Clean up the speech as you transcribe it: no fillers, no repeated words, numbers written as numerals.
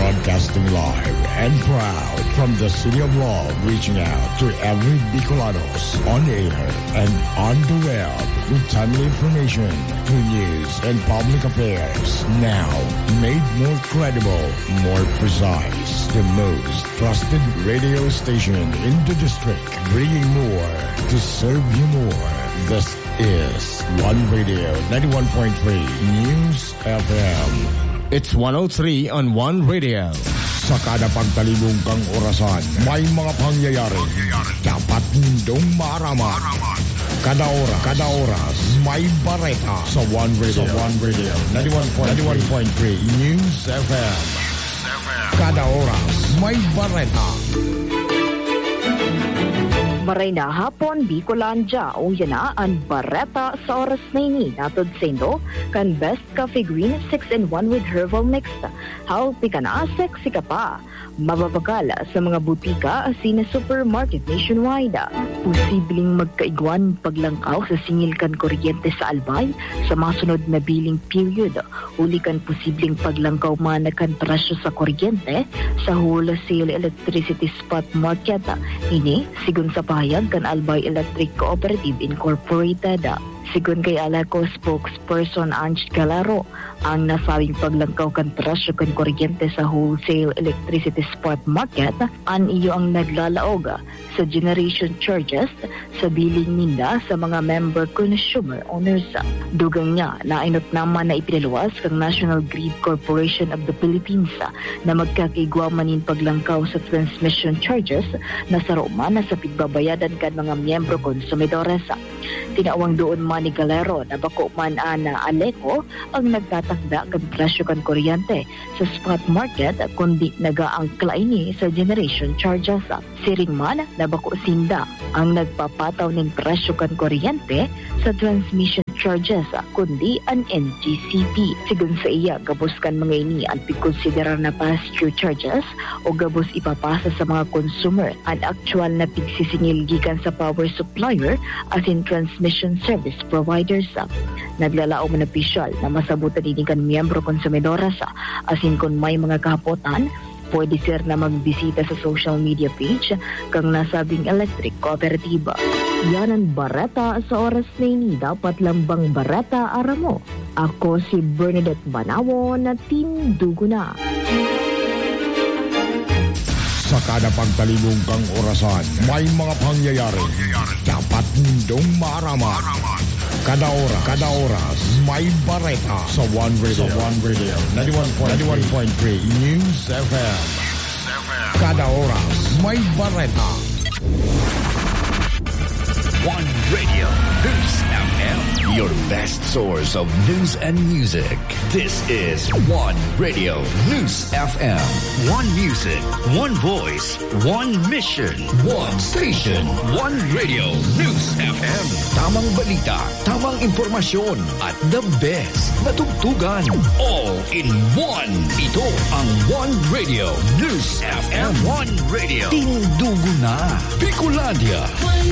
Broadcasting live and proud from the City of Love, reaching out to every Bicolanos on air and on the web with timely information, true news, and public affairs. Now, made more credible, more precise. The most trusted radio station in the district, bringing more to serve you more. This is One Radio 91.3 News FM. It's 103 on One Radio. Sa kada pagtalibong kang orasan, may mga pangyayari. Dapat nindong maaraman. Kada oras, may bareta sa One Radio 91.3 News FM. Kada oras, may bareta. Maray na hapon, Bicolandia, o yan na ang bareta sa oras na ini. Natod sendo, kan Best Coffee Green 6-in-1 with herbal mix. Healthy ka na, sexy ka pa. Mababakal sa mga butika asin na supermarket nationwide. Posibleng magkaigwan paglangkaw sa singil kan kuryente sa albay sa masunod na billing period. Uli kan posibleng paglangkaw man na kan presyo sa kuryente sa wholesale electricity spot market. Ini, sigun sa pahayag kan Albay Electric Cooperative Incorporated. Sigun kay Alaco spokesperson Ange Galaro, ang nasabing paglangkaw kan presyo kan kuryente sa wholesale electricity spot market an iyo ang naglalaog sa generation charges sa billing ninda sa mga member consumer owners. Dugang niya na inot naman na ipinaluwas kang National Grid Corporation of the Philippines na magkakigwamanin paglangkaw sa transmission charges na sa Roma na sa pigbabayadan kan mga miyembro konsumidores. Tinawang doon man ni Galero na bako man na Aleco ang nagtatakda kan presyo kan kuryente sa spot market kundi nagaangkla ini sa generation charges. Siring man na bako sinda ang nagpapataw ng presyo kan kuryente sa transmission charges kundi ang NGCP. Sigun sa iya, gabos kan mga ini ang pigkonsiderar na pass-through charges o gabos ipapasa sa mga consumer ang actual na pigsisingil gikan sa power supplier as in transmission service providers. Naglalao man opisyal na masabutan din kan miyembro konsumidoras as in kung may mga kahapotan, pwede sir na magbisita sa social media page kang nasabing electric cooperative. Yan ang barata sa oras na ini. Dapat lambang barata ara mo. Ako si Bernadette Banawo na Team Dugo na. Sa kada pagtalibong kang orasan, may mga pangyayari. Dapat nindong maaraman. Kada oras, may bareta sa One Radio 91.3 News FM. Kada oras, may bareta. One Radio News FM, your best source of news and music. This is One Radio News FM. One music, one voice, one mission, one station. One Radio News FM. Tamang balita, tamang impormasyon, at the best na tugtugan. All in one. Ito ang One Radio News FM. One Radio. Tindugo na. Bicolandia.